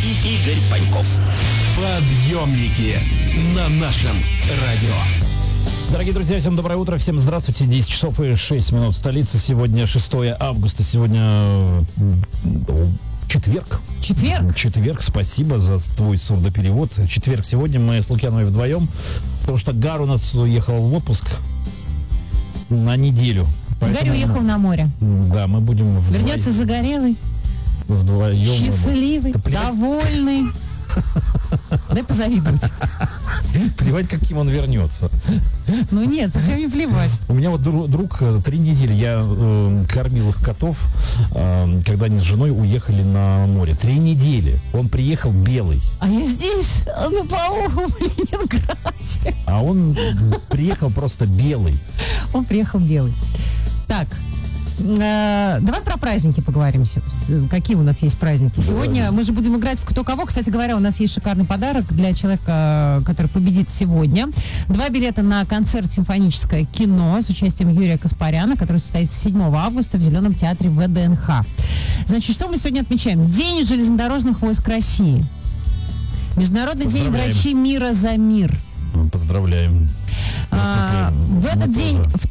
и Игорь Паньков. Подъемники на нашем радио. Дорогие друзья, всем доброе утро, всем здравствуйте. 10 часов и 6 минут в столице. Сегодня 6 августа, сегодня четверг. Четверг, спасибо за твой сурдоперевод. Четверг сегодня, мы с Лукьяновой вдвоем, потому что Гар у нас уехал в отпуск на неделю. Гарри уехал на море. Да, мы будем вдвоем. Вернется загорелый, вдвоем. счастливый, довольный. Дай позавидовать. Плевать, каким он вернется. Ну нет, совсем не плевать. У меня вот друг 3 недели, я кормил их котов, когда они с женой уехали на море. 3 недели. Он приехал белый. А я здесь, на полу в Ленинграде. А он приехал просто белый. Он приехал белый. Так, давай про праздники поговорим. Какие у нас есть праздники? Сегодня мы же будем играть в кто кого. Кстати говоря, у нас есть шикарный подарок для человека, который победит сегодня. 2 билета на концерт «Симфоническое кино» с участием Юрия Каспаряна, который состоится 7 августа в Зеленом театре ВДНХ. Значит, что мы сегодня отмечаем? День железнодорожных войск России. Международный день врачей мира за мир. Поздравляем. В этот день, в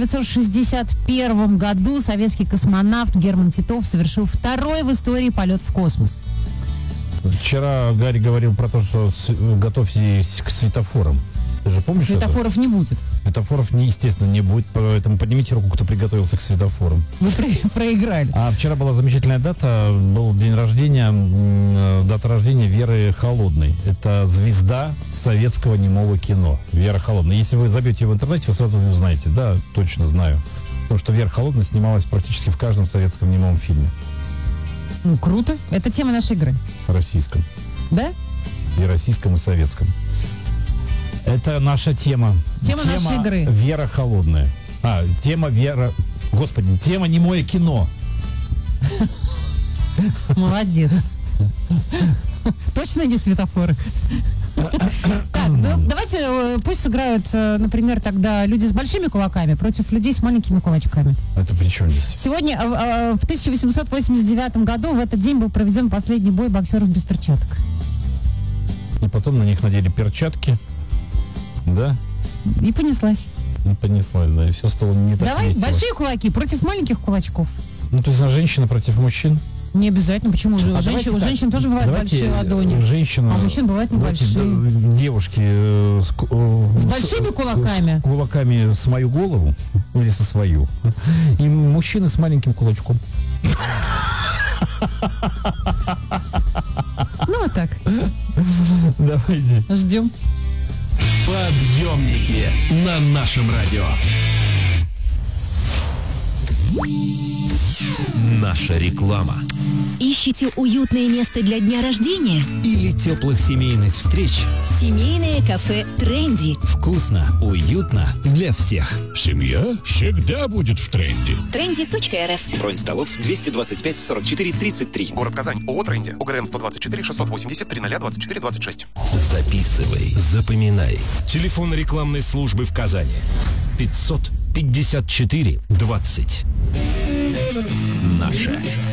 1961 году, советский космонавт Герман Титов совершил второй в истории полет в космос. Вчера Гарри говорил про то, что готовьтесь к светофорам. Ты же помнишь? Светофоров это? Не будет. Светофоров, естественно, не будет, поэтому поднимите руку, кто приготовился к светофорам. Вы проиграли. А вчера была замечательная дата, был день рождения, дата рождения Веры Холодной. Это звезда советского немого кино. Вера Холодная. Если вы забьете ее в интернете, вы сразу ее узнаете. Да, точно знаю. Потому что Вера Холодная снималась практически в каждом советском немом фильме. Ну, круто. Это тема нашей игры. Российском. Да? И российском, и советском. Это наша тема. Тема нашей игры. Вера Холодная. Тема Вера... Господи, тема немое кино. Молодец. Точно не светофоры? Так, давайте пусть сыграют, например, тогда люди с большими кулаками против людей с маленькими кулачками. Это при чем здесь? Сегодня, в 1889 году, в этот день был проведен последний бой боксеров без перчаток. И потом на них надели перчатки. Да? И понеслась. И понеслась, да. И все стало не так Давай весело. большие кулаки против маленьких кулачков. Ну, то есть женщина против мужчин? Не обязательно. Почему? У женщин тоже бывают большие ладони. Женщина, а у мужчин бывают небольшие. Девушки с большими кулаками. С кулаками с мою голову или со свою. И мужчины с маленьким кулачком. Ну, вот так. Давайте. Ждем. Подъемники на нашем радио. Наша реклама. Ищете уютное место для дня рождения? Или теплых семейных встреч? Семейное кафе «Тренди». Вкусно, уютно для всех. Семья всегда будет в тренде. Trendy.rf. Бронь столов 225 44 33. Город Казань. ООО «Тренди». УГРН 124 680 3024 26. Записывай, запоминай. Телефон рекламной службы в Казани 554 20. Наша